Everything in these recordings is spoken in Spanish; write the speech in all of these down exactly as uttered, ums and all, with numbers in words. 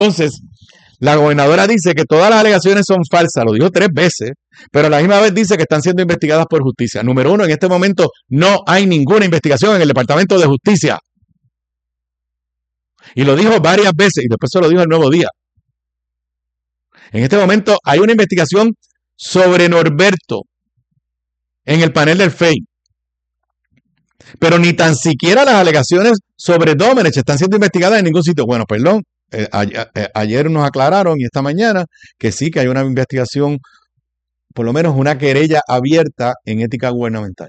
Entonces, la gobernadora dice que todas las alegaciones son falsas, lo dijo tres veces, pero a la misma vez dice que están siendo investigadas por justicia. Número uno, en este momento no hay ninguna investigación en el Departamento de Justicia. Y lo dijo varias veces y después se lo dijo el Nuevo Día. En este momento hay una investigación sobre Norberto en el panel del F E I. Pero ni tan siquiera las alegaciones sobre Domenech están siendo investigadas en ningún sitio. Bueno, perdón, eh, ayer, eh, ayer nos aclararon y esta mañana que sí, que hay una investigación, por lo menos una querella abierta en ética gubernamental.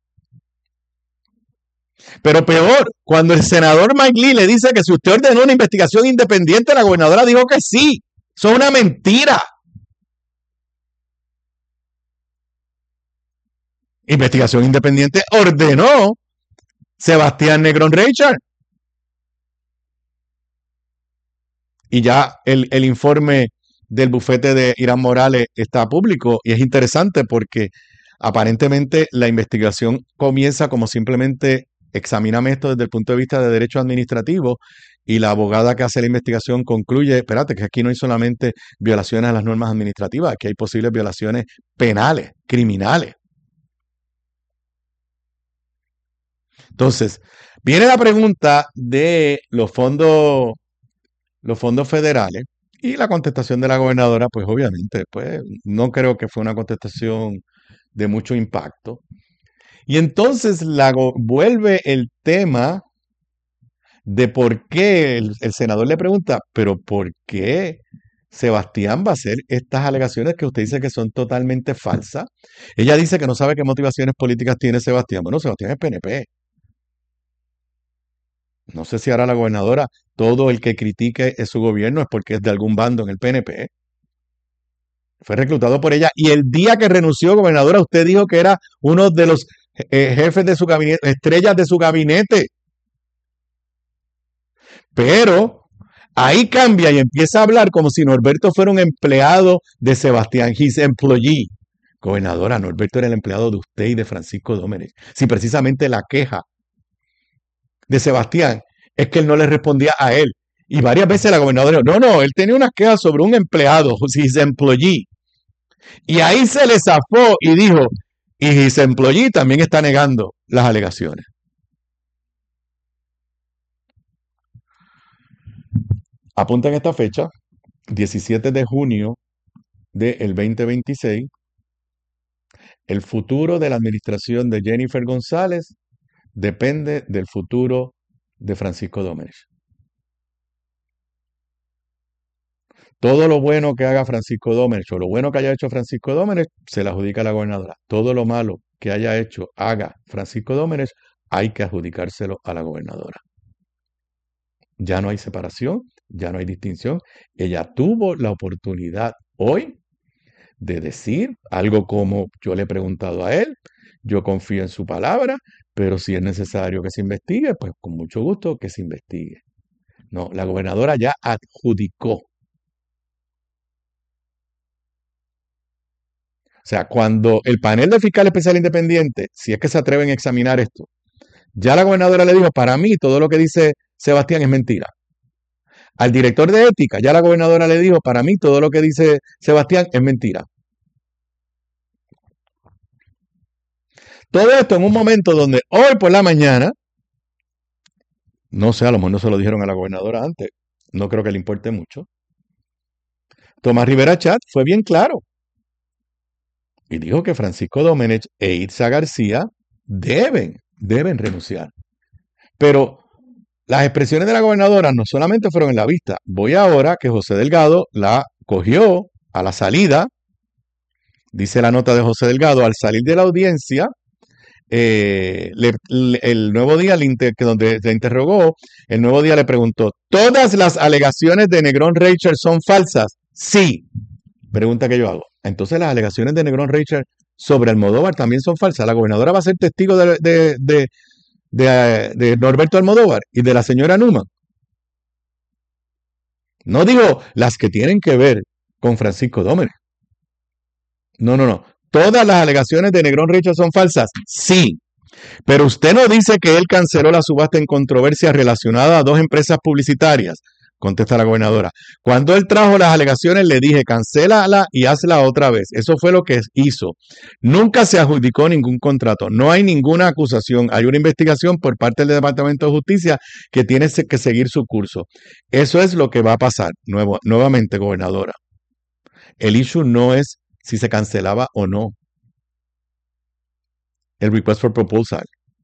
Pero peor, cuando el senador Mike Lee le dice que si usted ordenó una investigación independiente, la gobernadora dijo que sí. Eso es una mentira. Investigación independiente ordenó Sebastián Negrón Reichard. Y ya el, el informe del bufete de Irán Morales está público y es interesante porque aparentemente la investigación comienza como simplemente examíname esto desde el punto de vista de derecho administrativo y la abogada que hace la investigación concluye, espérate, que aquí no hay solamente violaciones a las normas administrativas, aquí hay posibles violaciones penales, criminales. Entonces, viene la pregunta de los fondos, los fondos federales y la contestación de la gobernadora, pues obviamente, pues no creo que fue una contestación de mucho impacto. Y entonces la, vuelve el tema de por qué el, el senador le pregunta, pero ¿por qué Sebastián va a hacer estas alegaciones que usted dice que son totalmente falsas? Ella dice que no sabe qué motivaciones políticas tiene Sebastián. Bueno, Sebastián es P N P. No sé si ahora la gobernadora, todo el que critique es su gobierno es porque es de algún bando en el P N P. Fue reclutado por ella y el día que renunció, gobernadora, usted dijo que era uno de los eh, jefes de su gabinete, estrellas de su gabinete. Pero ahí cambia y empieza a hablar como si Norberto fuera un empleado de Sebastián, his employee. Gobernadora, Norberto era el empleado de usted y de Francisco Domenech. Si precisamente la queja de Sebastián es que él no le respondía a él. Y varias veces la gobernadora dijo, no, no, él tenía unas quejas sobre un empleado, his employee. Y ahí se le zafó y dijo, y his employee también está negando las alegaciones. Apunten esta fecha, diecisiete de junio del veinte veintiséis. El futuro de la administración de Jennifer González depende del futuro de Francisco Domenech. Todo lo bueno que haga Francisco Domenech o lo bueno que haya hecho Francisco Domenech se le adjudica a la gobernadora. Todo lo malo que haya hecho, haga Francisco Domenech, hay que adjudicárselo a la gobernadora. Ya no hay separación, ya no hay distinción. Ella tuvo la oportunidad hoy de decir algo como yo le he preguntado a él, yo confío en su palabra, pero si es necesario que se investigue, pues con mucho gusto que se investigue. No, la gobernadora ya adjudicó. O sea, cuando el panel de fiscal especial independiente, si es que se atreven a examinar esto, ya la gobernadora le dijo, para mí todo lo que dice Sebastián es mentira. Al director de ética, ya la gobernadora le dijo, para mí todo lo que dice Sebastián es mentira. Todo esto en un momento donde hoy por la mañana, no sé, a lo mejor no se lo dijeron a la gobernadora antes, no creo que le importe mucho, Tomás Rivera Chat fue bien claro y dijo que Francisco Domenech e Itzá García deben, deben renunciar. Pero las expresiones de la gobernadora no solamente fueron en la vista. Voy ahora que José Delgado la cogió a la salida, dice la nota de José Delgado, al salir de la audiencia, eh, le, le, el Nuevo Día, le inter, donde se interrogó, el Nuevo Día le preguntó, ¿todas las alegaciones de Negrón Reichard son falsas? Sí. Pregunta que yo hago. Entonces las alegaciones de Negrón Reichard sobre Almodóvar también son falsas. La gobernadora va a ser testigo de, de, de, de, de Norberto Almodóvar y de la señora Numa. No digo las que tienen que ver con Francisco Domenech. No, no, no. ¿Todas las alegaciones de Negrón Reichard son falsas? Sí. Pero usted no dice que él canceló la subasta en controversia relacionada a dos empresas publicitarias. Contesta la gobernadora. Cuando él trajo las alegaciones, le dije, cancélala y hazla otra vez. Eso fue lo que hizo. Nunca se adjudicó ningún contrato. No hay ninguna acusación. Hay una investigación por parte del Departamento de Justicia que tiene que seguir su curso. Eso es lo que va a pasar. Nuevo, nuevamente, gobernadora. El issue no es si se cancelaba o no el request for proposal.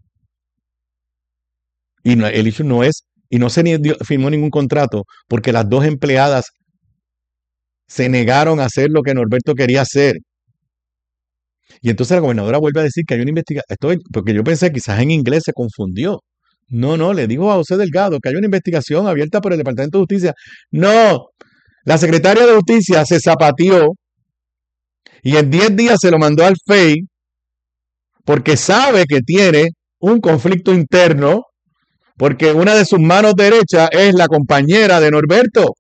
Y no, el issue no es, y no se ni, firmó ningún contrato porque las dos empleadas se negaron a hacer lo que Norberto quería hacer. Y entonces la gobernadora vuelve a decir que hay una investigación, porque yo pensé quizás en inglés se confundió. No, no, le dijo a José Delgado que hay una investigación abierta por el Departamento de Justicia. No, la secretaria de Justicia se zapateó y en diez días se lo mandó al F E I porque sabe que tiene un conflicto interno porque una de sus manos derechas es la compañera de Norberto.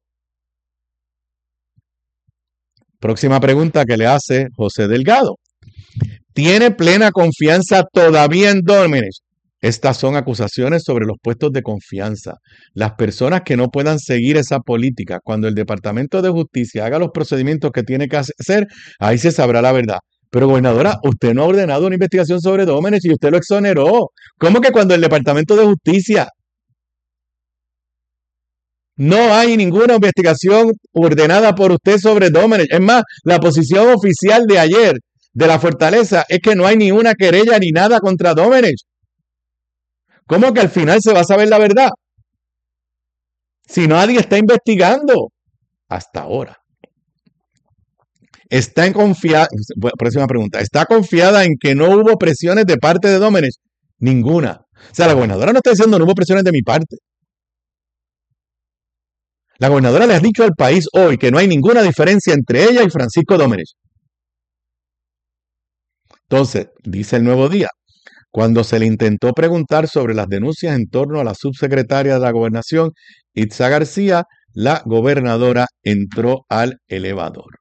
Próxima pregunta que le hace José Delgado. ¿Tiene plena confianza todavía en Domenech? Estas son acusaciones sobre los puestos de confianza. Las personas que no puedan seguir esa política, cuando el Departamento de Justicia haga los procedimientos que tiene que hacer, ahí se sabrá la verdad. Pero, gobernadora, usted no ha ordenado una investigación sobre Domenech y usted lo exoneró. ¿Cómo que cuando el Departamento de Justicia no hay ninguna investigación ordenada por usted sobre Domenech? Es más, la posición oficial de ayer de la Fortaleza es que no hay ni una querella ni nada contra Domenech. ¿Cómo que al final se va a saber la verdad? Si nadie está investigando hasta ahora. Está en confiada, próxima pregunta, ¿está confiada en que no hubo presiones de parte de Domenech? Ninguna. O sea, la gobernadora no está diciendo no hubo presiones de mi parte. La gobernadora le ha dicho al país hoy que no hay ninguna diferencia entre ella y Francisco Domenech. Entonces, dice el Nuevo Día, cuando se le intentó preguntar sobre las denuncias en torno a la subsecretaria de la Gobernación, Itza García, la gobernadora entró al elevador.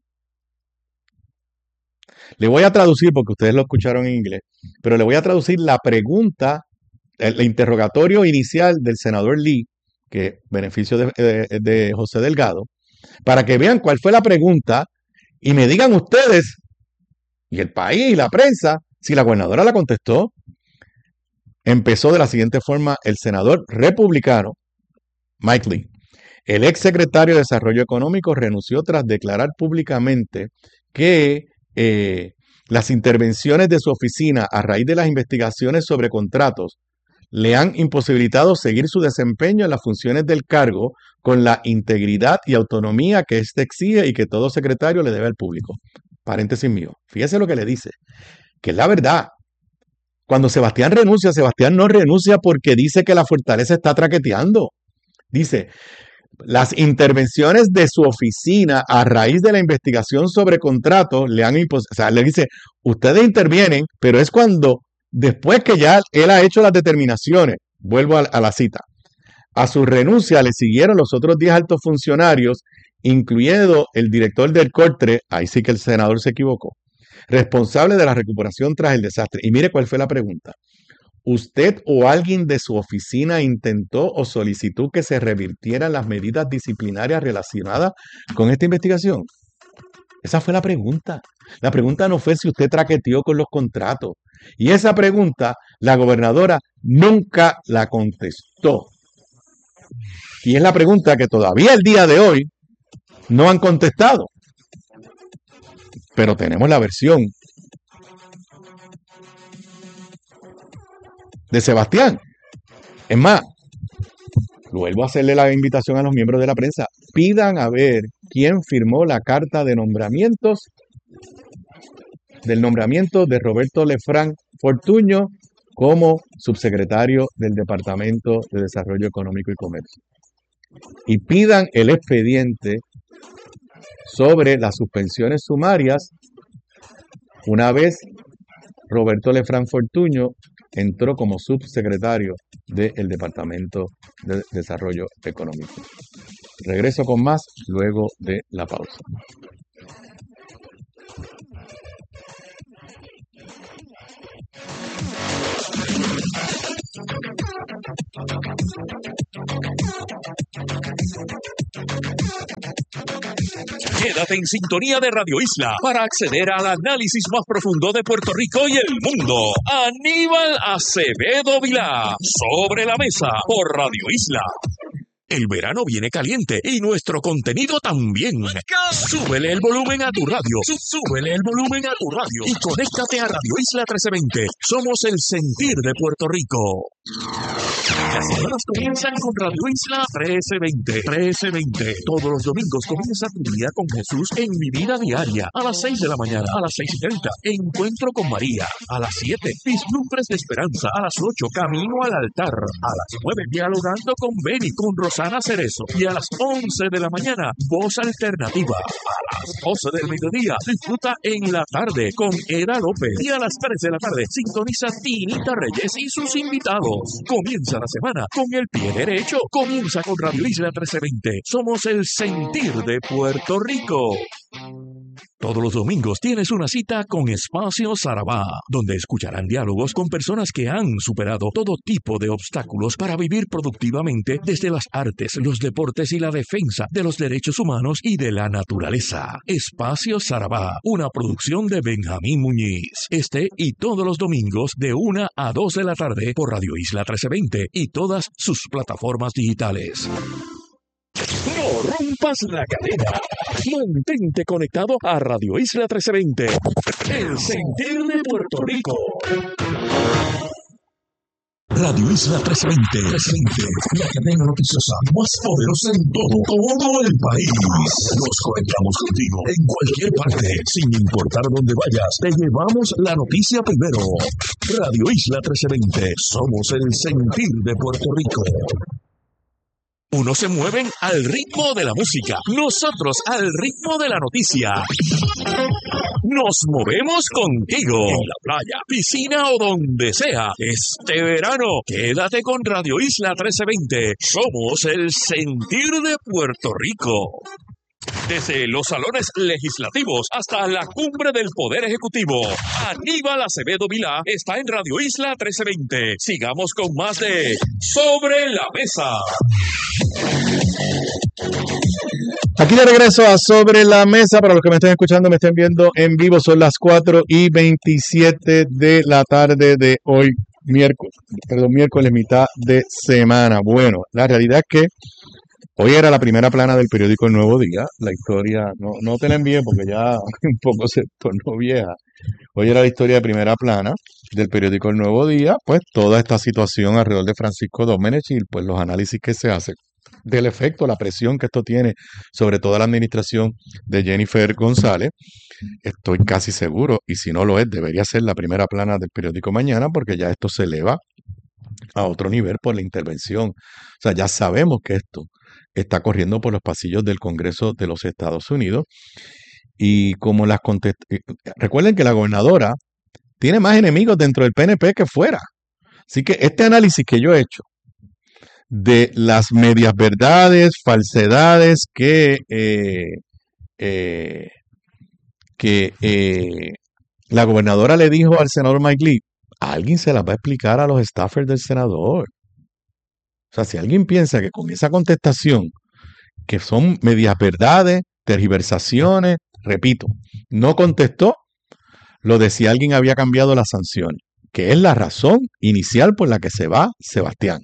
Le voy a traducir, porque ustedes lo escucharon en inglés, pero le voy a traducir la pregunta, el interrogatorio inicial del senador Lee, que beneficio de, de, de José Delgado, para que vean cuál fue la pregunta y me digan ustedes, y el país y la prensa, si la gobernadora la contestó. Empezó de la siguiente forma el senador republicano Mike Lee. El ex secretario de Desarrollo Económico renunció tras declarar públicamente que eh, las intervenciones de su oficina a raíz de las investigaciones sobre contratos le han imposibilitado seguir su desempeño en las funciones del cargo con la integridad y autonomía que éste exige y que todo secretario le debe al público. Paréntesis mío. Fíjese lo que le dice, que es la verdad. Cuando Sebastián renuncia, Sebastián no renuncia porque dice que la Fortaleza está traqueteando. Dice, las intervenciones de su oficina a raíz de la investigación sobre contratos le han imposibilitado. O sea, le dice, ustedes intervienen, pero es cuando, después que ya él ha hecho las determinaciones, vuelvo a, a la cita, a su renuncia le siguieron los otros diez altos funcionarios, incluyendo el director del CORTRE, ahí sí que el senador se equivocó, responsable de la recuperación tras el desastre. Y mire cuál fue la pregunta. ¿Usted o alguien de su oficina intentó o solicitó que se revirtieran las medidas disciplinarias relacionadas con esta investigación? Esa fue la pregunta. La pregunta no fue si usted traqueteó con los contratos. Y esa pregunta la gobernadora nunca la contestó. Y es la pregunta que todavía el día de hoy no han contestado. Pero tenemos la versión de Sebastián. Es más, vuelvo a hacerle la invitación a los miembros de la prensa. Pidan a ver quién firmó la carta de nombramientos del nombramiento de Roberto Lefranc Fortuño como subsecretario del Departamento de Desarrollo Económico y Comercio. Y pidan el expediente sobre las suspensiones sumarias una vez Roberto Lefranc Fortuño entró como subsecretario del Departamento de Desarrollo Económico. Regreso con más luego de la pausa. Quédate en sintonía de Radio Isla para acceder al análisis más profundo de Puerto Rico y el mundo. Aníbal Acevedo Vilá, Sobre la Mesa, por Radio Isla. El verano viene caliente y nuestro contenido también. Súbele el volumen a tu radio. Súbele el volumen a tu radio. Y conéctate a Radio Isla trece veinte. Somos el sentir de Puerto Rico. Las semanas comienzan con Radio Isla trece veinte. trece veinte. Todos los domingos comienza tu día con Jesús en Mi Vida Diaria. A las seis de la mañana, a las seis y treinta. Encuentro con María. A las siete. Vislumbres de Esperanza. A las ocho. Camino al altar. A las nueve. Dialogando con Beni, con Rosana Cerezo. Y a las once de la mañana, Voz Alternativa. A las doce del mediodía, disfruta En la Tarde con Eda López. Y a las tres de la tarde, sintoniza Tinita Reyes y sus invitados. Comienza la semana con el pie derecho. Comienza con Radio Isla trece veinte. Somos el sentir de Puerto Rico. Todos los domingos tienes una cita con Espacio Sarabá, donde escucharán diálogos con personas que han superado todo tipo de obstáculos para vivir productivamente desde las artes, los deportes y la defensa de los derechos humanos y de la naturaleza. Espacio Sarabá, una producción de Benjamín Muñiz. Este y todos los domingos de una a dos de la tarde por Radio Isla trece veinte y todas sus plataformas digitales. No rompas la cadena. Mantente conectado a Radio Isla trece veinte. El sentir de Puerto Rico. Radio Isla trece veinte. La cadena noticiosa más poderosa en todo, todo el país. Nos conectamos contigo en cualquier parte. Sin importar dónde vayas, te llevamos la noticia primero. Radio Isla trece veinte. Somos el sentir de Puerto Rico. Unos se mueven al ritmo de la música, nosotros al ritmo de la noticia. Nos movemos contigo, en la playa, piscina o donde sea. Este verano, quédate con Radio Isla trece veinte. Somos el sentir de Puerto Rico. Desde los salones legislativos hasta la cumbre del Poder Ejecutivo, Aníbal Acevedo Vilá está en Radio Isla trece veinte. Sigamos con más de Sobre la Mesa. Aquí de regreso a Sobre la Mesa. Para los que me estén escuchando, me estén viendo en vivo, son las cuatro y veintisiete de la tarde de hoy, miércoles, perdón, miércoles, mitad de semana. Bueno, la realidad es que hoy era la primera plana del periódico El Nuevo Día. La historia, no, no te la envié porque ya un poco se tornó vieja. Hoy era la historia de primera plana del periódico El Nuevo Día, pues toda esta situación alrededor de Francisco Domenech y pues los análisis que se hacen del efecto, la presión que esto tiene sobre toda la administración de Jennifer González. Estoy casi seguro, y si no lo es, debería ser la primera plana del periódico mañana, porque ya esto se eleva a otro nivel por la intervención. O sea, ya sabemos que esto está corriendo por los pasillos del Congreso de los Estados Unidos. Y como las contest... Recuerden que la gobernadora tiene más enemigos dentro del P N P que fuera. Así que este análisis que yo he hecho de las medias verdades, falsedades que, eh, eh, que eh, la gobernadora le dijo al senador Mike Lee, alguien se las va a explicar a los staffers del senador. O sea, si alguien piensa que con esa contestación, que son medias verdades, tergiversaciones, repito, no contestó lo de si alguien había cambiado las sanciones, que es la razón inicial por la que se va Sebastián.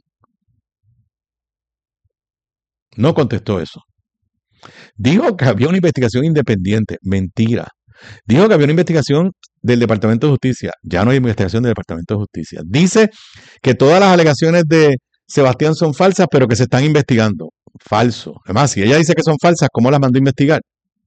No contestó eso. Dijo que había una investigación independiente. Mentira. Dijo que había una investigación del Departamento de Justicia. Ya no hay investigación del Departamento de Justicia. Dice que todas las alegaciones de Sebastián son falsas, pero que se están investigando. Falso. Además, si ella dice que son falsas, ¿cómo las mandó a investigar?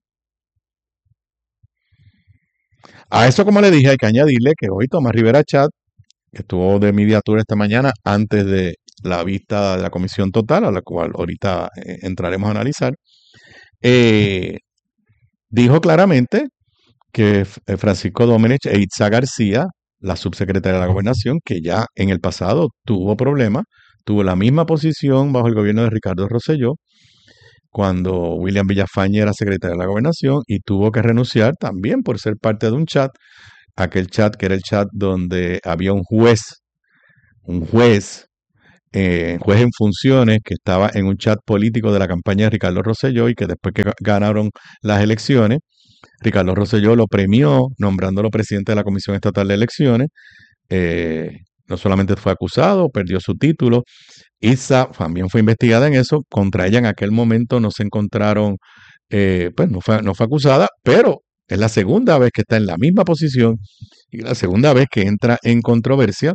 A eso, como le dije, hay que añadirle que hoy Tomás Rivera Chat, que estuvo de media tour esta mañana antes de la vista de la comisión total, a la cual ahorita eh, entraremos a analizar, eh, dijo claramente que eh, Francisco Domenech e Itza García, la subsecretaria de la Gobernación, que ya en el pasado tuvo problemas, tuvo la misma posición bajo el gobierno de Ricardo Rosselló, cuando William Villafañe era secretario de la Gobernación, y tuvo que renunciar también por ser parte de un chat, aquel chat que era el chat donde había un juez, un juez eh, juez en funciones, que estaba en un chat político de la campaña de Ricardo Rosselló y que después que ganaron las elecciones, Ricardo Rosselló lo premió nombrándolo presidente de la Comisión Estatal de Elecciones. Eh, no solamente fue acusado, perdió su título. Isa también fue investigada en eso. Contra ella en aquel momento no se encontraron, eh, pues no fue, no fue acusada, pero es la segunda vez que está en la misma posición y la segunda vez que entra en controversia.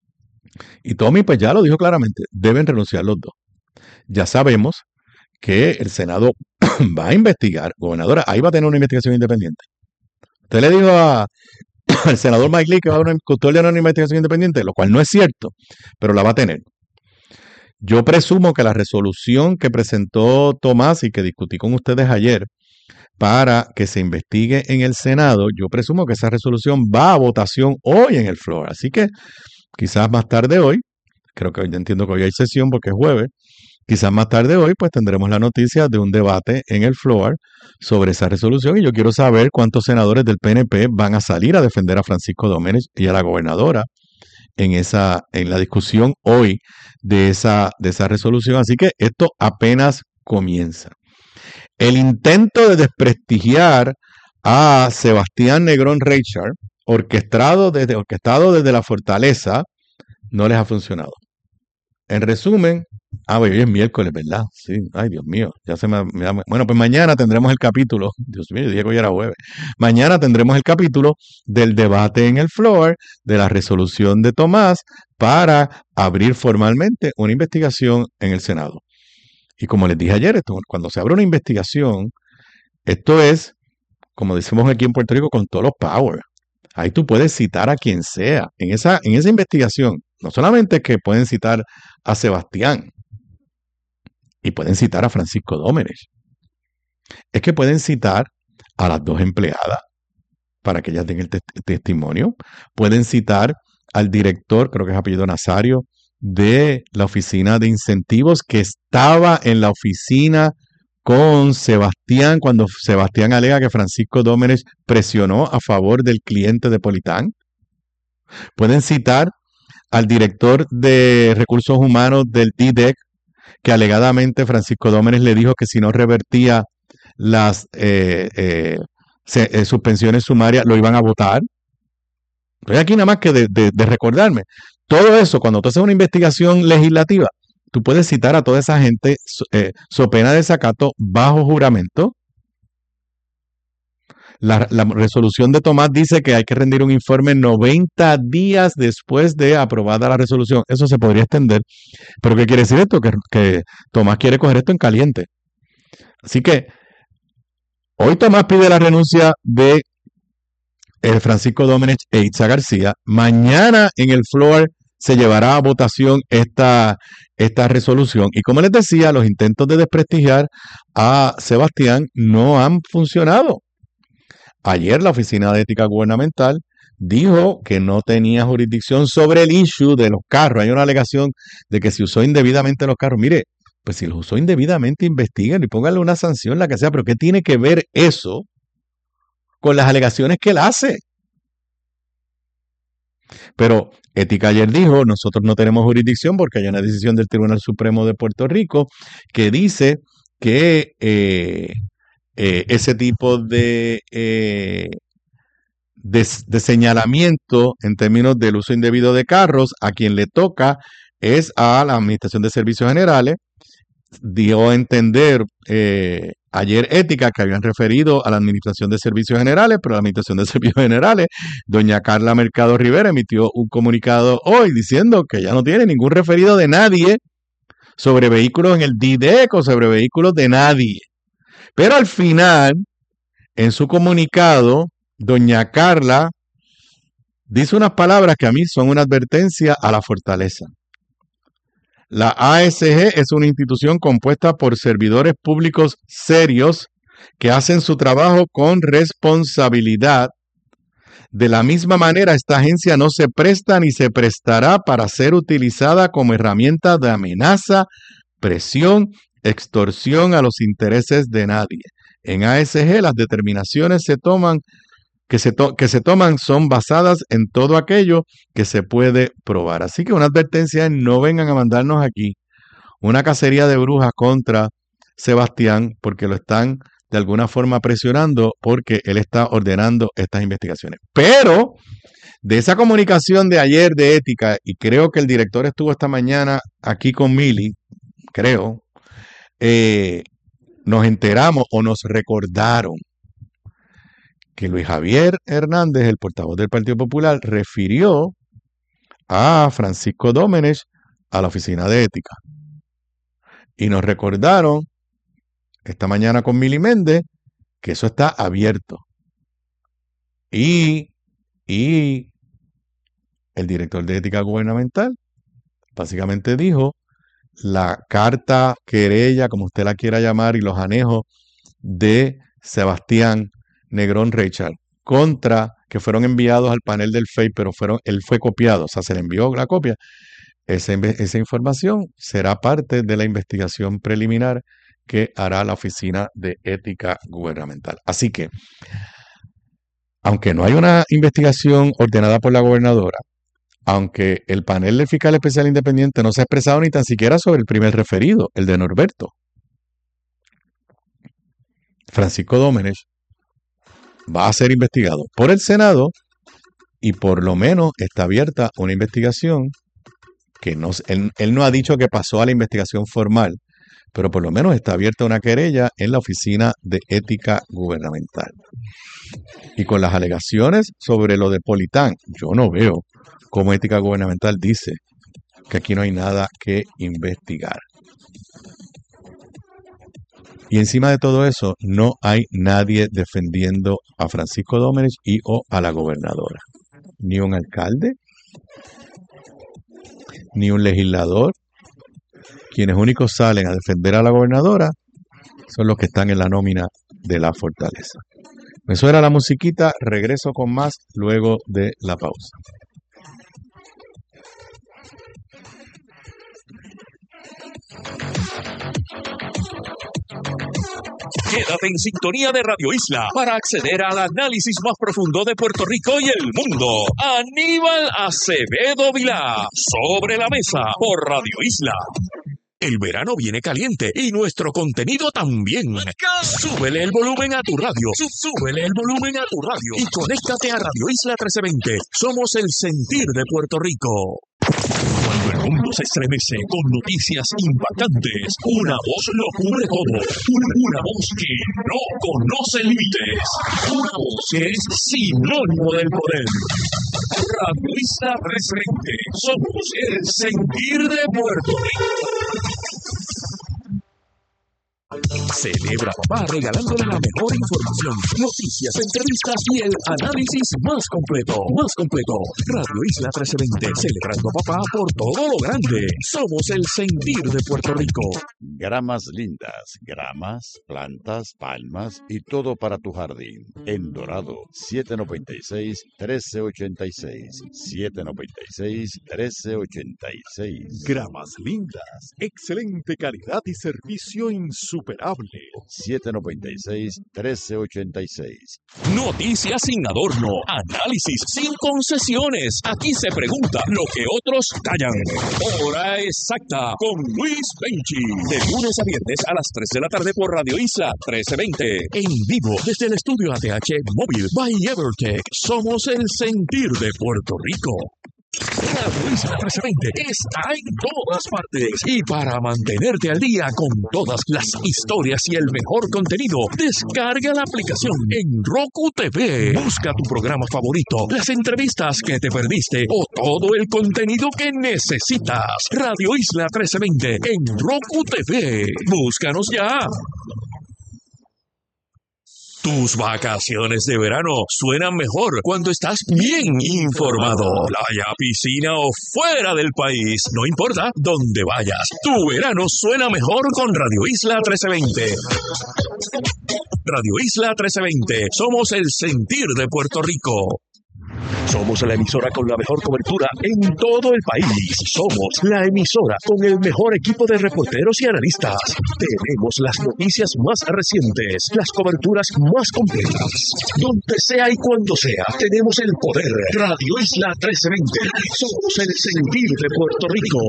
Y Tommy pues ya lo dijo claramente, deben renunciar los dos. Ya sabemos que el Senado va a investigar, gobernadora, ahí va a tener una investigación independiente. Usted le dijo a, al senador Mike Lee que va a una, custodiar una investigación independiente, lo cual no es cierto, pero la va a tener. Yo presumo que la resolución que presentó Tomás y que discutí con ustedes ayer para que se investigue en el Senado, yo presumo que esa resolución va a votación hoy en el floor. Así que quizás más tarde hoy, creo que ya entiendo que hoy hay sesión porque es jueves, quizás más tarde hoy pues tendremos la noticia de un debate en el floor sobre esa resolución y yo quiero saber cuántos senadores del P N P van a salir a defender a Francisco Domenech y a la gobernadora en esa en la discusión hoy de esa de esa resolución, así que esto apenas comienza. El intento de desprestigiar a Sebastián Negrón Reichard, orquestado desde orquestado desde la fortaleza, no les ha funcionado. En resumen, ah, hoy es miércoles, ¿verdad? Sí, ay, Dios mío, ya se me, me bueno, pues mañana tendremos el capítulo, Dios mío, yo dije que hoy era jueves, mañana tendremos el capítulo del debate en el floor, de la resolución de Tomás, para abrir formalmente una investigación en el Senado. Y como les dije ayer, esto, cuando se abre una investigación, esto es, como decimos aquí en Puerto Rico, con todos los power. Ahí tú puedes citar a quien sea. En esa, en esa investigación, no solamente que pueden citar a Sebastián y pueden citar a Francisco Domenech, es que pueden citar a las dos empleadas para que ellas den el te testimonio. Pueden citar al director, creo que es apellido Nazario, de la oficina de incentivos que estaba en la oficina con Sebastián cuando Sebastián alega que Francisco Domenech presionó a favor del cliente de Politán. Pueden citar al director de recursos humanos del D D E C que alegadamente Francisco Domenech le dijo que si no revertía las eh, eh, se, eh, suspensiones sumarias lo iban a votar. Estoy aquí nada más que de, de, de recordarme. Todo eso, cuando tú haces una investigación legislativa, tú puedes citar a toda esa gente eh, so pena de desacato bajo juramento. La, la resolución de Tomás dice que hay que rendir un informe noventa días después de aprobada la resolución. Eso se podría extender. ¿Pero qué quiere decir esto? Que, que Tomás quiere coger esto en caliente. Así que hoy Tomás pide la renuncia de eh, Francisco Domenech e Itza García. Mañana en el floor se llevará a votación esta, esta resolución. Y como les decía, los intentos de desprestigiar a Sebastián no han funcionado. Ayer la Oficina de Ética Gubernamental dijo que no tenía jurisdicción sobre el issue de los carros. Hay una alegación de que si usó indebidamente los carros. Mire, pues si los usó indebidamente, investiguen y pónganle una sanción, la que sea. Pero ¿qué tiene que ver eso con las alegaciones que él hace? Pero Ética ayer dijo, nosotros no tenemos jurisdicción porque hay una decisión del Tribunal Supremo de Puerto Rico que dice que eh, eh, ese tipo de, eh, de, de señalamiento en términos del uso indebido de carros, a quien le toca es a la Administración de Servicios Generales. Dio a entender eh, ayer Ética que habían referido a la Administración de Servicios Generales, pero la Administración de Servicios Generales, doña Carla Mercado Rivera, emitió un comunicado hoy diciendo que ya no tiene ningún referido de nadie sobre vehículos en el D D E C o sobre vehículos de nadie. Pero al final, en su comunicado, doña Carla dice unas palabras que a mí son una advertencia a la fortaleza. La A S G es una institución compuesta por servidores públicos serios que hacen su trabajo con responsabilidad. De la misma manera, esta agencia no se presta ni se prestará para ser utilizada como herramienta de amenaza, presión, extorsión a los intereses de nadie. En A S G las determinaciones se toman que se, to- que se toman son basadas en todo aquello que se puede probar. Así que una advertencia es: no vengan a mandarnos aquí una cacería de brujas contra Sebastián, porque lo están de alguna forma presionando, porque él está ordenando estas investigaciones. Pero de esa comunicación de ayer de ética, y creo que el director estuvo esta mañana aquí con Mili, creo, eh, nos enteramos o nos recordaron que Luis Javier Hernández, el portavoz del Partido Popular, refirió a Francisco Domenech a la oficina de ética. Y nos recordaron esta mañana con Mili Méndez que eso está abierto. Y, y el director de ética gubernamental básicamente dijo: la carta querella, como usted la quiera llamar, y los anejos de Sebastián Negrón Reichard contra, que fueron enviados al panel del F E I, pero fueron, él fue copiado, o sea, se le envió la copia. Esa, esa información será parte de la investigación preliminar que hará la Oficina de Ética Gubernamental. Así que, aunque no hay una investigación ordenada por la gobernadora, aunque el panel del fiscal especial independiente no se ha expresado ni tan siquiera sobre el primer referido, el de Norberto, Francisco Domenech va a ser investigado por el Senado, y por lo menos está abierta una investigación que no, él, él no ha dicho que pasó a la investigación formal, pero por lo menos está abierta una querella en la Oficina de Ética Gubernamental. Y con las alegaciones sobre lo de Politán, yo no veo cómo Ética Gubernamental dice que aquí no hay nada que investigar. Y encima de todo eso, no hay nadie defendiendo a Francisco Domenech y o a la gobernadora. Ni un alcalde, ni un legislador. Quienes únicos salen a defender a la gobernadora son los que están en la nómina de la fortaleza. Eso era la musiquita. Regreso con más luego de la pausa. Quédate en sintonía de Radio Isla para acceder al análisis más profundo de Puerto Rico y el mundo. Aníbal Acevedo Vilá, Sobre la Mesa, por Radio Isla. El verano viene caliente y nuestro contenido también. Súbele el volumen a tu radio. Súbele el volumen a tu radio. Y conéctate a Radio Isla trece veinte. Somos el sentir de Puerto Rico. Cuando el mundo se estremece con noticias impactantes, una voz lo cubre todo. Una voz que no conoce límites. Una voz que es sinónimo del poder. Radio Isla trece veinte. Somos el sentir de Puerto Rico. Celebra papá regalándole la mejor información, noticias, entrevistas y el análisis más completo. Más completo. Radio Isla trece veinte, celebrando papá por todo lo grande. Somos el sentir de Puerto Rico. Gramas lindas, gramas, plantas, palmas y todo para tu jardín. En Dorado, siete noventa y seis, trece ochenta y seis. siete noventa y seis, trece ochenta y seis. Gramas lindas, excelente calidad y servicio insuperable. siete noventa y seis, trece ochenta y seis. Noticias sin adorno, análisis sin concesiones. Aquí se pregunta lo que otros callan. Hora exacta con Luis Benchi. De lunes a viernes a las tres de la tarde por Radio Isla trece veinte. En vivo desde el estudio A T H Móvil by Evertech. Somos el sentir de Puerto Rico. Radio Isla trece veinte está en todas partes. Y para mantenerte al día con todas las historias y el mejor contenido, descarga la aplicación en Roku T V. Busca tu programa favorito, las entrevistas que te perdiste o todo el contenido que necesitas. Radio Isla trece veinte en Roku T V. Búscanos ya. Tus vacaciones de verano suenan mejor cuando estás bien informado. Playa, piscina o fuera del país, no importa dónde vayas. Tu verano suena mejor con Radio Isla trece veinte. Radio Isla trece veinte. Somos el sentir de Puerto Rico. Somos la emisora con la mejor cobertura en todo el país. Somos la emisora con el mejor equipo de reporteros y analistas. Tenemos las noticias más recientes, las coberturas más completas. Donde sea y cuando sea, tenemos el poder. Radio Isla trece veinte. Somos el sentir de Puerto Rico.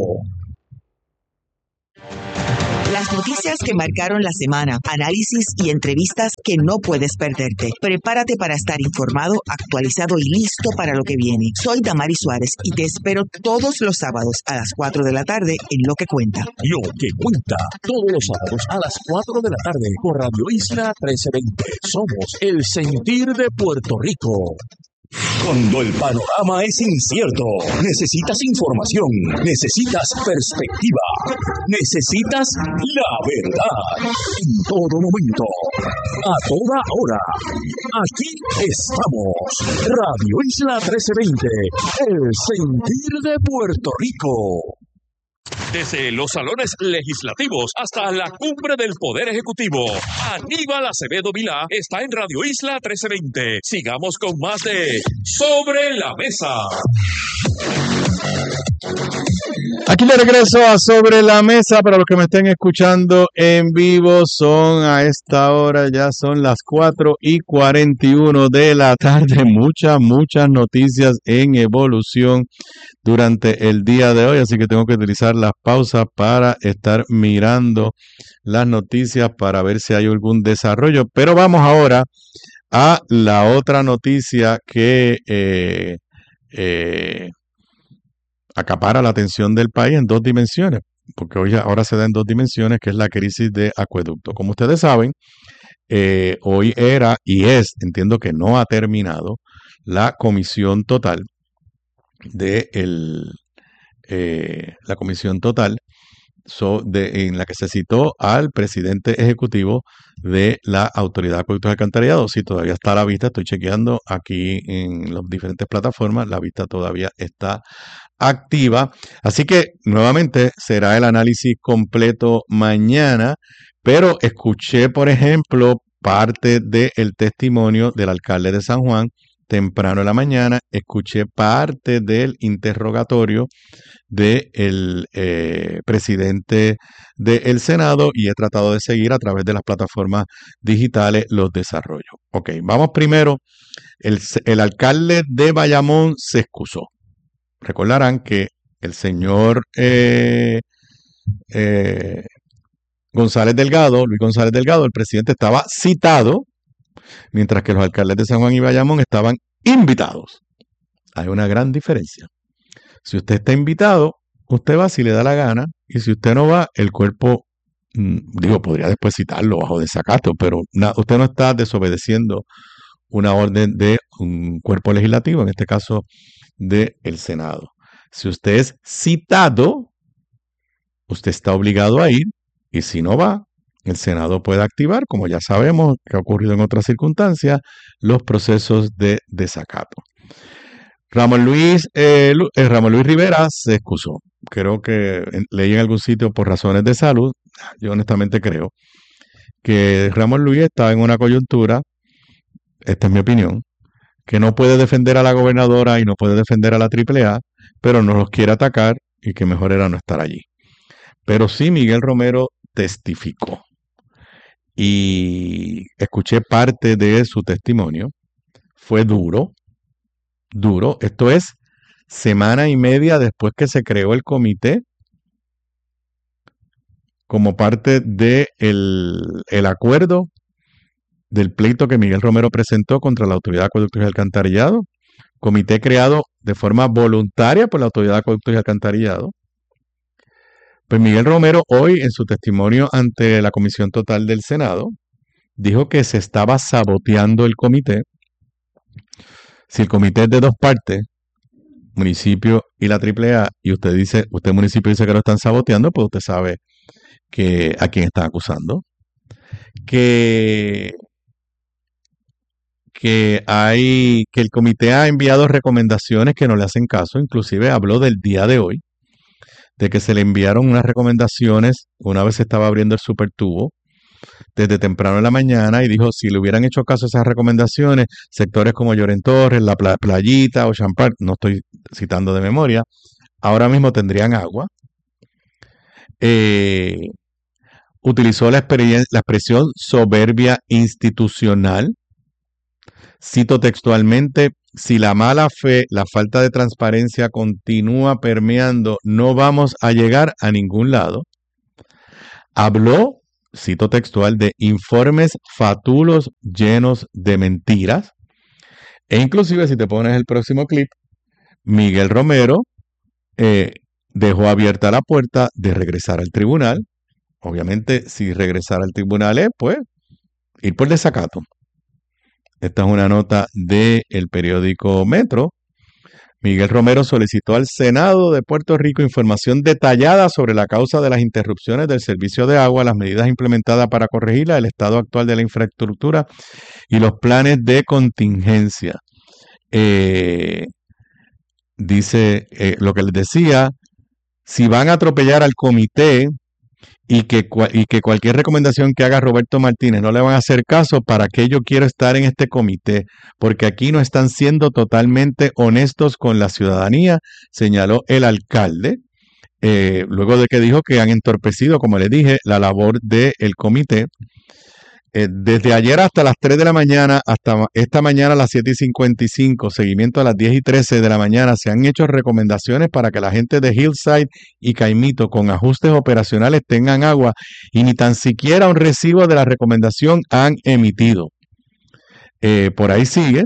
Las noticias que marcaron la semana, análisis y entrevistas que no puedes perderte. Prepárate para estar informado, actualizado y listo para lo que viene. Soy Damari Suárez y te espero todos los sábados a las cuatro de la tarde en Lo que Cuenta. Lo que Cuenta, todos los sábados a las cuatro de la tarde por Radio Isla trece veinte. Somos el sentir de Puerto Rico. Cuando el panorama es incierto, necesitas información, necesitas perspectiva, necesitas la verdad. En todo momento, a toda hora, aquí estamos. Radio Isla trece veinte, el sentir de Puerto Rico. Desde los salones legislativos hasta la cumbre del Poder Ejecutivo, Aníbal Acevedo Vilá está en Radio Isla trece veinte. Sigamos con más de Sobre la Mesa. Aquí le regreso a Sobre la Mesa. Para los que me estén escuchando en vivo, son a esta hora, ya son las cuatro y cuarenta y uno de la tarde. Muchas, muchas noticias en evolución durante el día de hoy, así que tengo que utilizar las pausas para estar mirando las noticias para ver si hay algún desarrollo. Pero vamos ahora a la otra noticia que eh, eh, acapara la atención del país en dos dimensiones, porque hoy ahora se da en dos dimensiones, que es la crisis de acueducto. Como ustedes saben, eh, hoy era y es, entiendo que no ha terminado, la comisión total de el, eh, la comisión total so, de, en la que se citó al presidente ejecutivo de la Autoridad de Acueductos y Alcantarillado. Si todavía está a la vista, estoy chequeando aquí en las diferentes plataformas, la vista todavía está activa. Así que nuevamente será el análisis completo mañana, pero escuché, por ejemplo, parte del testimonio del alcalde de San Juan temprano en la mañana, escuché parte del interrogatorio del eh, presidente del Senado y he tratado de seguir a través de las plataformas digitales los desarrollos. Ok, vamos primero. El, el alcalde de Bayamón se excusó. Recordarán que el señor eh, eh, González Delgado, Luis González Delgado, el presidente, estaba citado, mientras que los alcaldes de San Juan y Bayamón estaban invitados. Hay una gran diferencia. Si usted está invitado, usted va si le da la gana, y si usted no va, el cuerpo, digo, podría después citarlo bajo desacato, pero na, usted no está desobedeciendo una orden de un cuerpo legislativo, en este caso del Senado. Si usted es citado, usted está obligado a ir, y si no va, el Senado puede activar, como ya sabemos que ha ocurrido en otras circunstancias, los procesos de desacato. Ramón Luis, eh, eh, Ramón Luis Rivera se excusó. Creo que leí en algún sitio por razones de salud. Yo honestamente creo que Ramón Luis está en una coyuntura, esta es mi opinión, que no puede defender a la gobernadora y no puede defender a la triple A, pero no los quiere atacar y que mejor era no estar allí. Pero sí, Miguel Romero testificó y escuché parte de su testimonio. Fue duro, duro. Esto es semana y media después que se creó el comité como parte del de el acuerdo del pleito que Miguel Romero presentó contra la Autoridad de Acueductos y Alcantarillado, comité creado de forma voluntaria por la Autoridad de Acueductos y Alcantarillado. Pues Miguel Romero hoy en su testimonio ante la Comisión Total del Senado dijo que se estaba saboteando el comité. Si el comité es de dos partes, municipio y la triple A, y usted dice, usted municipio dice que lo están saboteando, pues usted sabe que a quién están acusando. Que, que hay, que el comité ha enviado recomendaciones que no le hacen caso, inclusive habló del día de hoy, de que se le enviaron unas recomendaciones una vez se estaba abriendo el supertubo desde temprano en la mañana y dijo, si le hubieran hecho caso a esas recomendaciones, sectores como Lloren Torres, La Playita, Ocean Park, no estoy citando de memoria, ahora mismo tendrían agua. Eh, utilizó la, la expresión soberbia institucional. Cito textualmente, si la mala fe, la falta de transparencia continúa permeando, no vamos a llegar a ningún lado. Habló, cito textual, de informes fatulos llenos de mentiras. E inclusive, si te pones el próximo clip, Miguel Romero eh, dejó abierta la puerta de regresar al tribunal. Obviamente, si regresar al tribunal es, pues, ir por desacato. Esta es una nota del periódico Metro. Miguel Romero solicitó al Senado de Puerto Rico información detallada sobre la causa de las interrupciones del servicio de agua, las medidas implementadas para corregirla, el estado actual de la infraestructura y los planes de contingencia. Eh, dice eh, lo que les decía, si van a atropellar al comité y que, y que cualquier recomendación que haga Roberto Martínez no le van a hacer caso, ¿para qué yo quiero estar en este comité? Porque aquí no están siendo totalmente honestos con la ciudadanía, señaló el alcalde, eh, luego de que dijo que han entorpecido, como les dije, la labor del comité. Eh, desde ayer hasta las tres de la mañana, hasta esta mañana a las siete y cincuenta y cinco, seguimiento a las diez y trece de la mañana, se han hecho recomendaciones para que la gente de Hillside y Caimito con ajustes operacionales tengan agua y ni tan siquiera un recibo de la recomendación han emitido. Eh, por ahí sigue.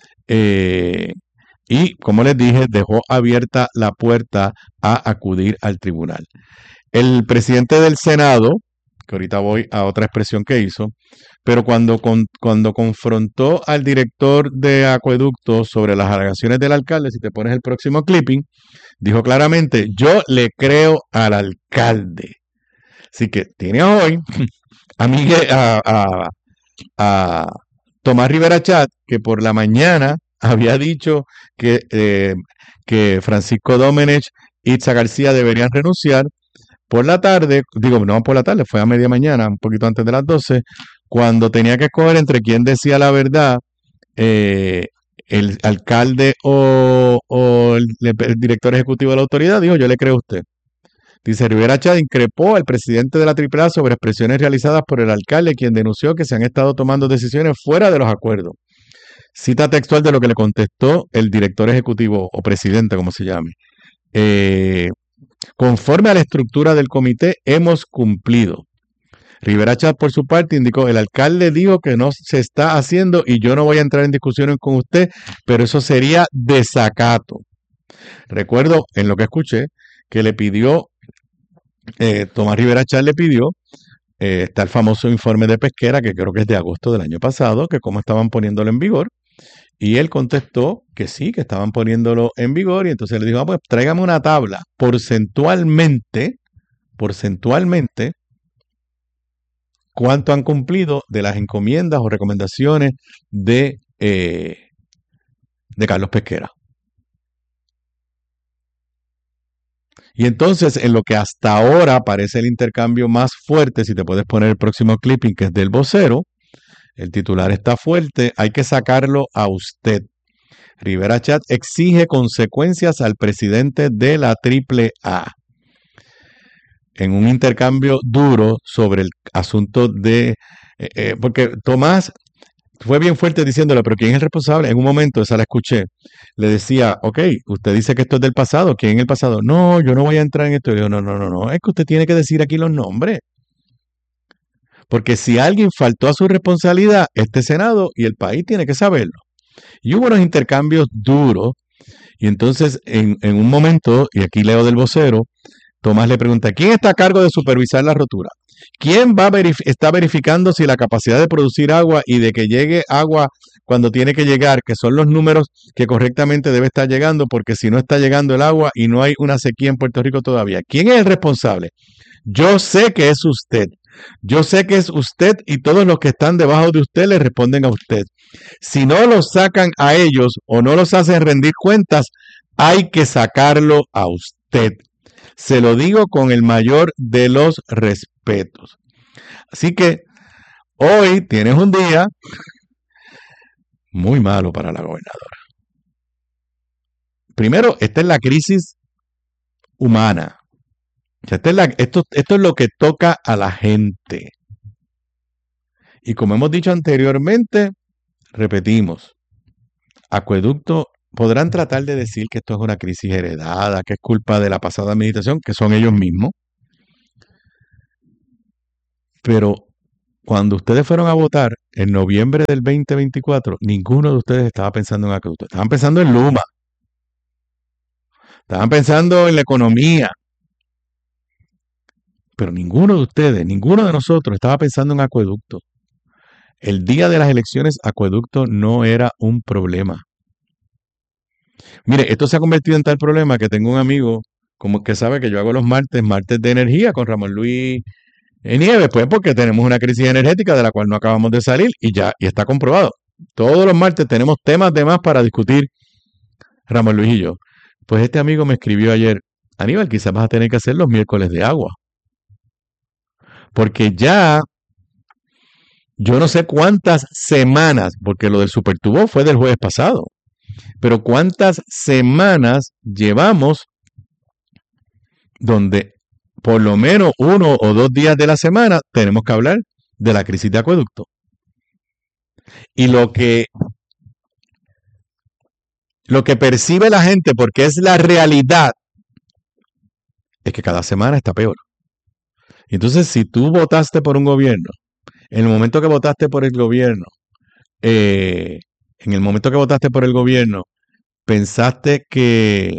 Eh, y como les dije, dejó abierta la puerta a acudir al tribunal. El presidente del Senado, que ahorita voy a otra expresión que hizo, pero cuando, con, cuando confrontó al director de acueducto sobre las alegaciones del alcalde, si te pones el próximo clipping, dijo claramente, yo le creo al alcalde. Así que tiene hoy a, Miguel, a, a, a Tomás Rivera Chat, que por la mañana había dicho que, eh, que Francisco Domenech y Itza García deberían renunciar. Por la tarde, digo, no por la tarde, fue a media mañana, un poquito antes de las doce, cuando tenía que escoger entre quién decía la verdad, eh, el alcalde o, o el, el director ejecutivo de la autoridad, dijo, yo le creo a usted. Dice, Rivera Chat increpó al presidente de la triple A sobre expresiones realizadas por el alcalde, quien denunció que se han estado tomando decisiones fuera de los acuerdos. Cita textual de lo que le contestó el director ejecutivo o presidente, como se llame. Eh... Conforme a la estructura del comité, hemos cumplido. Rivera Chat, por su parte, indicó, el alcalde dijo que no se está haciendo y yo no voy a entrar en discusiones con usted, pero eso sería desacato. Recuerdo, en lo que escuché, que le pidió, eh, Tomás Rivera Chat le pidió, eh, está el famoso informe de pesquera, que creo que es de agosto del año pasado, que cómo estaban poniéndolo en vigor. Y él contestó que sí, que estaban poniéndolo en vigor y entonces le dijo, ah, pues tráigame una tabla porcentualmente, porcentualmente, cuánto han cumplido de las encomiendas o recomendaciones de, eh, de Carlos Pesquera. Y entonces, en lo que hasta ahora parece el intercambio más fuerte, si te puedes poner el próximo clipping, que es del vocero, el titular está fuerte, hay que sacarlo a usted. Rivera Chat exige consecuencias al presidente de la triple A. En un intercambio duro sobre el asunto de... Eh, eh, porque Tomás fue bien fuerte diciéndole, pero ¿quién es el responsable? En un momento, esa la escuché, le decía, ok, usted dice que esto es del pasado, ¿quién es el pasado? No, yo no voy a entrar en esto. Yo digo, no, no, no, no, es que usted tiene que decir aquí los nombres. Porque si alguien faltó a su responsabilidad, este Senado y el país tiene que saberlo. Y hubo unos intercambios duros. Y entonces, en, en un momento, y aquí leo del vocero, Tomás le pregunta, ¿quién está a cargo de supervisar la rotura? ¿Quién va a verif- está verificando si la capacidad de producir agua y de que llegue agua cuando tiene que llegar, que son los números que correctamente debe estar llegando, porque si no está llegando el agua y no hay una sequía en Puerto Rico todavía? ¿Quién es el responsable? Yo sé que es usted. Yo sé que es usted y todos los que están debajo de usted le responden a usted. Si no los sacan a ellos o no los hacen rendir cuentas, hay que sacarlo a usted. Se lo digo con el mayor de los respetos. Así que hoy tienes un día muy malo para la gobernadora. Primero, esta es la crisis humana. O sea, esta es la, esto, esto es lo que toca a la gente. Y como hemos dicho anteriormente, repetimos, Acueducto, podrán tratar de decir que esto es una crisis heredada, que es culpa de la pasada administración, que son ellos mismos. Pero cuando ustedes fueron a votar en noviembre del veinte veinticuatro, ninguno de ustedes estaba pensando en Acueducto. Estaban pensando en Luma. Estaban pensando en la economía. Pero ninguno de ustedes, ninguno de nosotros estaba pensando en Acueducto. El día de las elecciones, Acueducto no era un problema. Mire, esto se ha convertido en tal problema que tengo un amigo como que sabe que yo hago los martes, martes de energía con Ramón Luis Nieves, pues porque tenemos una crisis energética de la cual no acabamos de salir y ya y está comprobado. Todos los martes tenemos temas de más para discutir Ramón Luis y yo. Pues este amigo me escribió ayer, Aníbal, quizás vas a tener que hacer los miércoles de agua. Porque ya, yo no sé cuántas semanas, porque lo del Supertubo fue del jueves pasado, pero cuántas semanas llevamos donde por lo menos uno o dos días de la semana tenemos que hablar de la crisis de Acueducto. Y lo que, lo que percibe la gente, porque es la realidad, es que cada semana está peor. Entonces, si tú votaste por un gobierno, en el momento que votaste por el gobierno, eh, en el momento que votaste por el gobierno, pensaste que,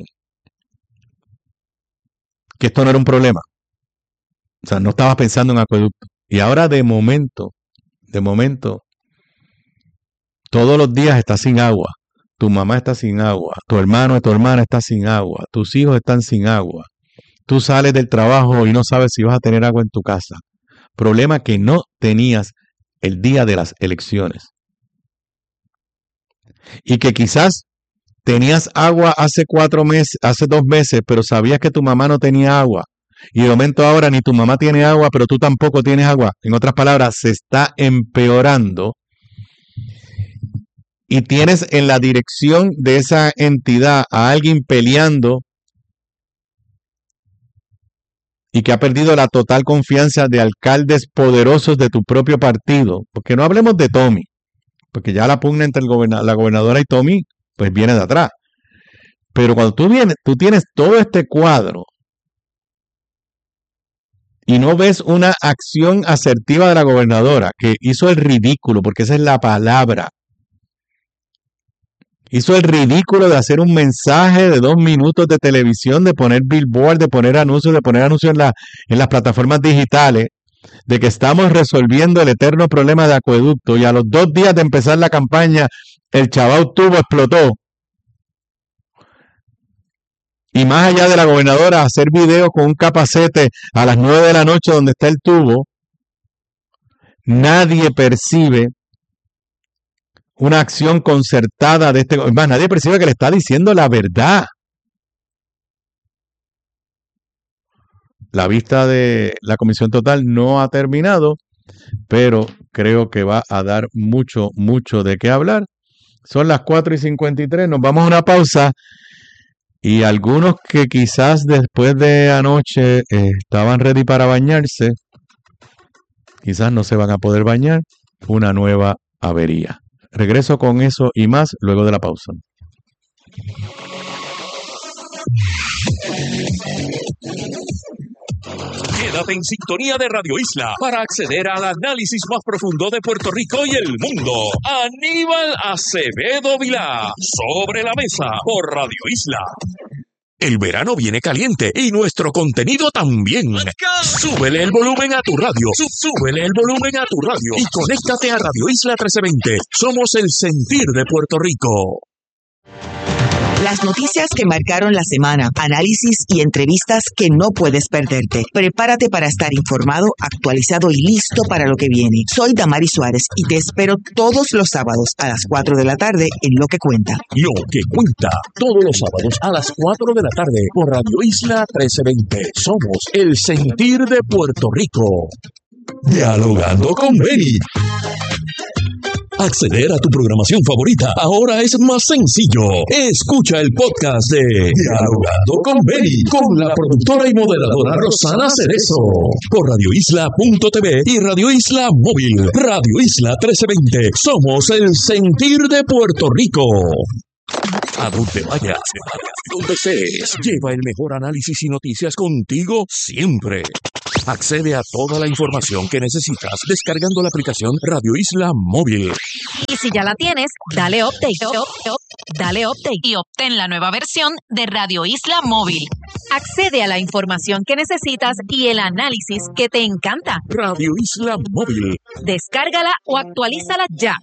que esto no era un problema. O sea, no estabas pensando en Acueducto. Y ahora de momento, de momento, todos los días estás sin agua. Tu mamá está sin agua. Tu hermano o tu hermana está sin agua. Tus hijos están sin agua. Tú sales del trabajo y no sabes si vas a tener agua en tu casa. Problema que no tenías el día de las elecciones. Y que quizás tenías agua hace cuatro meses, hace dos meses, pero sabías que tu mamá no tenía agua. Y de momento ahora ni tu mamá tiene agua, pero tú tampoco tienes agua. En otras palabras, se está empeorando. Y tienes en la dirección de esa entidad a alguien peleando y que ha perdido la total confianza de alcaldes poderosos de tu propio partido. Porque no hablemos de Tommy, porque ya la pugna entre el goberna- la gobernadora y Tommy, pues viene de atrás. Pero cuando tú vienes, tú tienes todo este cuadro y no ves una acción asertiva de la gobernadora, que hizo el ridículo, porque esa es la palabra. Hizo el ridículo de hacer un mensaje de dos minutos de televisión, de poner billboard, de poner anuncios, de poner anuncios en, la, en las plataformas digitales, de que estamos resolviendo el eterno problema de Acueducto. Y a los dos días de empezar la campaña, el Chabao tubo explotó. Y más allá de la gobernadora, hacer videos con un capacete a las nueve de la noche donde está el tubo, nadie percibe una acción concertada de este gobierno. Más, nadie percibe que le está diciendo la verdad. La vista de la comisión total no ha terminado, pero creo que va a dar mucho, mucho de qué hablar. Son las cuatro y cincuenta y tres, nos vamos a una pausa. Y algunos que quizás después de anoche eh, estaban ready para bañarse, quizás no se van a poder bañar. Una nueva avería. Regreso con eso y más luego de la pausa. Quédate en sintonía de Radio Isla para acceder al análisis más profundo de Puerto Rico y el mundo. Aníbal Acevedo Vilá, Sobre la Mesa, por Radio Isla. El verano viene caliente y nuestro contenido también. Súbele el volumen a tu radio. Sú- Súbele el volumen a tu radio. Y conéctate a Radio Isla trece veinte. Somos el sentir de Puerto Rico. Las noticias que marcaron la semana, análisis y entrevistas que no puedes perderte. Prepárate para estar informado, actualizado y listo para lo que viene. Soy Damari Suárez y te espero todos los sábados a las cuatro de la tarde en Lo que Cuenta. Lo que cuenta, todos los sábados a las cuatro de la tarde por Radio Isla trece veinte. Somos el sentir de Puerto Rico. Dialogando con Beni. Acceder a tu programación favorita ahora es más sencillo. Escucha el podcast de Dialogando con Beni con la productora y moderadora Rosana Cerezo por radio isla punto t v y Radio Isla Móvil. Radio Isla trece veinte. Somos el sentir de Puerto Rico. A donde vayas, donde estés, lleva el mejor análisis y noticias contigo siempre. Accede a toda la información que necesitas descargando la aplicación Radio Isla Móvil. Y si ya la tienes, dale update, up, up, dale update y obtén la nueva versión de Radio Isla Móvil. Accede a la información que necesitas y el análisis que te encanta. Radio Isla Móvil. Descárgala o actualízala ya.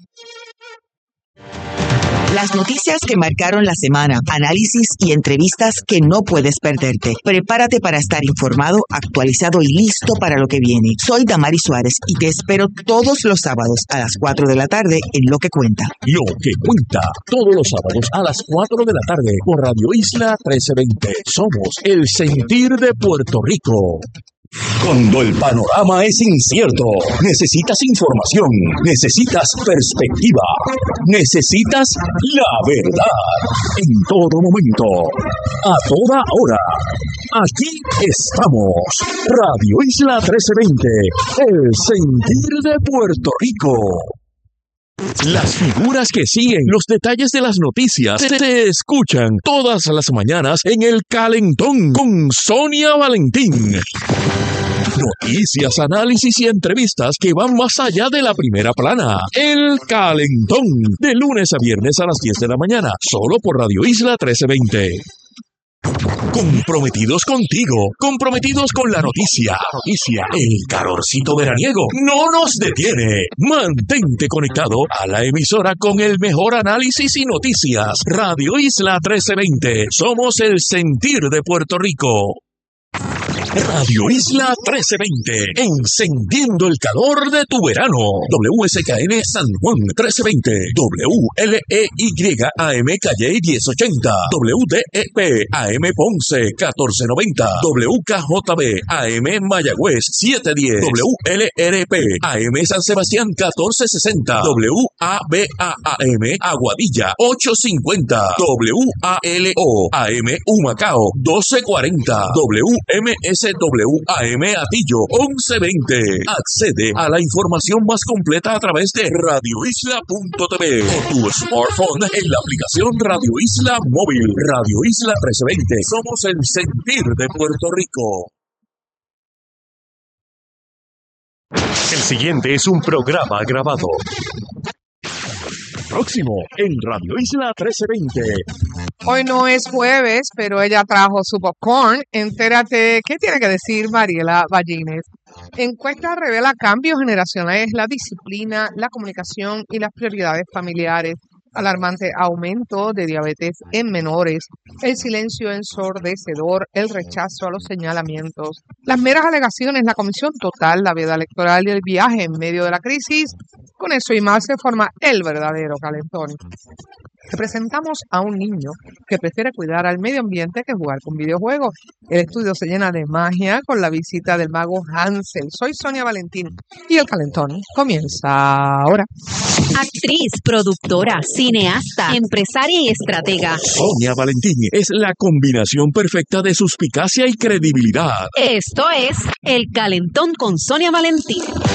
Las noticias que marcaron la semana, análisis y entrevistas que no puedes perderte. Prepárate para estar informado, actualizado y listo para lo que viene. Soy Damaris Suárez y te espero todos los sábados a las cuatro de la tarde en Lo que Cuenta. Lo que Cuenta, todos los sábados a las cuatro de la tarde por Radio Isla trece veinte. Somos el sentir de Puerto Rico. Cuando el panorama es incierto, necesitas información, necesitas perspectiva, necesitas la verdad. En todo momento, a toda hora. Aquí estamos. Radio Isla trece veinte, el sentir de Puerto Rico. Las figuras que siguen, los detalles de las noticias, se, se escuchan todas las mañanas en El Calentón con Sonia Valentín. Noticias, análisis y entrevistas que van más allá de la primera plana. El Calentón, de lunes a viernes a las diez de la mañana, solo por Radio Isla trece veinte. Comprometidos contigo, comprometidos con la noticia, la noticia, el calorcito veraniego no nos detiene. Mantente conectado a la emisora con el mejor análisis y noticias. Radio Isla trece veinte, somos el sentir de Puerto Rico. Radio Isla trece veinte, encendiendo el calor de tu verano. W S K N San Juan trece veinte, W L E Y A M Calle diez ochenta, W D E P A M Ponce catorce noventa, W K J B A M Mayagüez siete diez, W L R P A M San Sebastián catorce sesenta, W A B A A M Aguadilla ocho cincuenta, W A L O A M Humacao doce cuarenta, W M S W A M Atillo once veinte. Accede a la información más completa a través de radio isla punto t v o tu smartphone en la aplicación Radio Isla Móvil. Radio Isla trece veinte. Somos el sentir de Puerto Rico. El siguiente es un programa grabado. Próximo en Radio Isla trece veinte. Hoy no es jueves, pero ella trajo su popcorn. Entérate qué tiene que decir Mariela Ballines. Encuesta revela cambios generacionales, la disciplina, la comunicación y las prioridades familiares. Alarmante aumento de diabetes en menores, el silencio ensordecedor, el rechazo a los señalamientos, las meras alegaciones, la comisión total, la veda electoral y el viaje en medio de la crisis. Con eso y más se forma el verdadero calentón. Representamos a un niño que prefiere cuidar al medio ambiente que jugar con videojuegos. El estudio se llena de magia con la visita del mago Hansel. Soy Sonia Valentín y el calentón comienza ahora. Actriz, productora, cineasta, empresaria y estratega. Sonia Valentín es la combinación perfecta de suspicacia y credibilidad. Esto es El Calentón con Sonia Valentín.